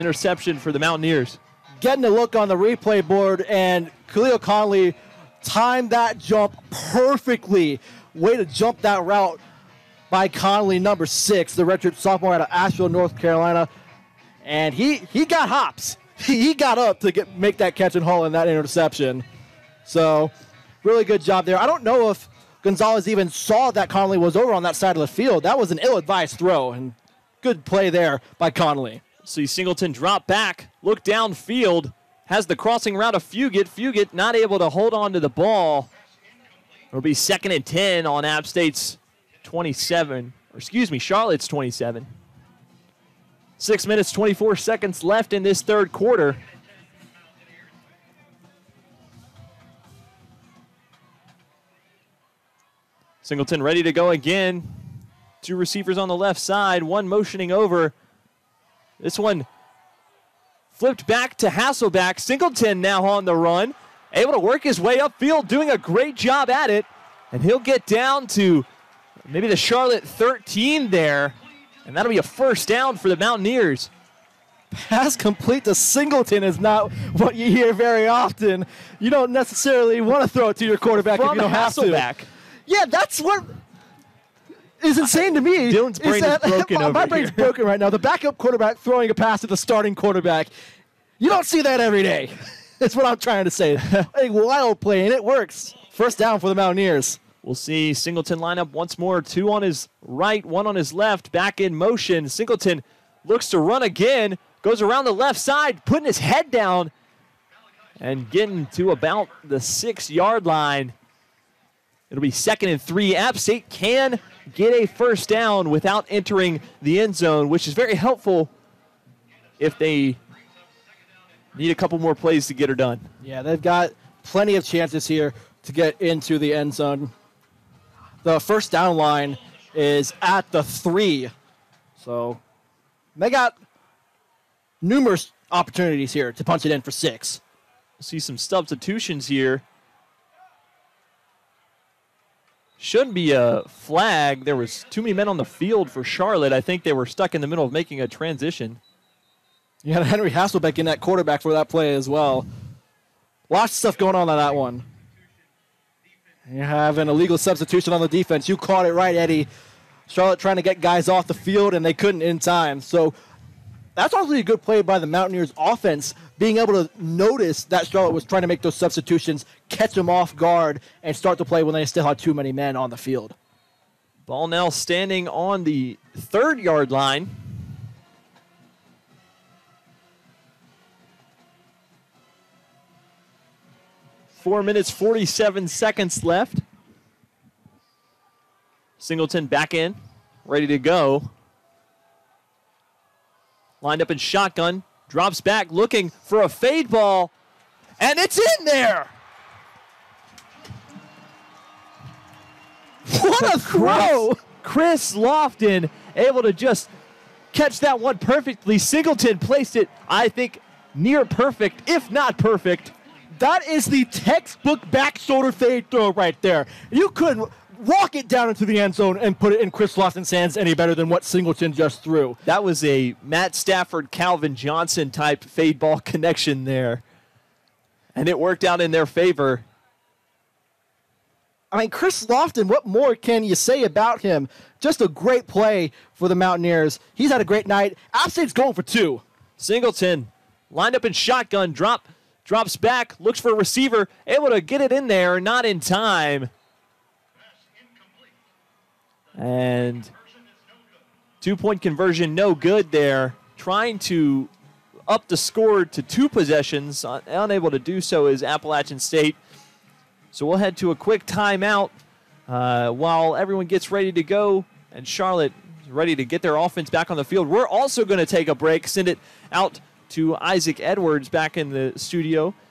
interception for the Mountaineers. Getting a look on the replay board, and Khalil Conley timed that jump perfectly. Way to jump that route by Conley, number 6, the redshirt sophomore out of Asheville, North Carolina. And he got hops. He got up to make that catch and haul in that interception. So, really good job there. I don't know if Gonzalez even saw that Conley was over on that side of the field. That was an ill-advised throw, and good play there by Conley. See Singleton drop back, look downfield, has the crossing route of Fugit. Fugit not able to hold on to the ball. It'll be 2nd and 10 on App State's 27, or excuse me, Charlotte's 27. 6 minutes, 24 seconds left in this third quarter. Singleton ready to go again. 2 receivers on the left side, one motioning over. This one flipped back to Hasselback. Singleton now on the run, able to work his way upfield, doing a great job at it. And he'll get down to maybe the Charlotte 13 there. And that'll be a first down for the Mountaineers. Pass complete to Singleton is not what you hear very often. You don't necessarily want to throw it to your quarterback if you don't have to. Yeah, that's what is insane to me. Dylan's brain is broken over my brain's here. broken right now. The backup quarterback throwing a pass to the starting quarterback. You don't see that every day. That's what I'm trying to say. A wild play, and it works. First down for the Mountaineers. We'll see Singleton line up once more. 2 on his right, 1 on his left. Back in motion. Singleton looks to run again. Goes around the left side, putting his head down and getting to about the 6-yard line. It'll be 2nd and 3. App State can get a first down without entering the end zone, which is very helpful if they need a couple more plays to get her done. Yeah, they've got plenty of chances here to get into the end zone. The first down line is at the 3. So they got numerous opportunities here to punch it in for 6. We'll see some substitutions here. Shouldn't be a flag. There was too many men on the field for Charlotte. I think they were stuck in the middle of making a transition. You had Henry Hasselbeck in that quarterback for that play as well. Lots of stuff going on that one. You have an illegal substitution on the defense. You caught it right, Eddie. Charlotte trying to get guys off the field, and they couldn't in time. So that's also a good play by the Mountaineers offense, being able to notice that Charlotte was trying to make those substitutions, catch them off guard, and start to play when they still had too many men on the field. Ball now standing on the 3rd-yard line. Four minutes, 47 seconds left. Singleton back in, ready to go. Lined up in shotgun, drops back, looking for a fade ball, and it's in there! What a throw! Chris Lofton able to just catch that one perfectly. Singleton placed it, I think, near perfect, if not perfect. That is the textbook back shoulder fade throw right there. You couldn't walk it down into the end zone and put it in Chris Lofton's hands any better than what Singleton just threw. That was a Matt Stafford, Calvin Johnson type fade ball connection there. And it worked out in their favor. I mean, Chris Lofton, what more can you say about him? Just a great play for the Mountaineers. He's had a great night. App State's going for 2. Singleton lined up in shotgun, drops back, looks for a receiver, able to get it in there, not in time. And 2-point conversion, no good there. Trying to up the score to 2 possessions, unable to do so is Appalachian State. So we'll head to a quick timeout while everyone gets ready to go and Charlotte is ready to get their offense back on the field. We're also going to take a break, send it out to Isaac Edwards back in the studio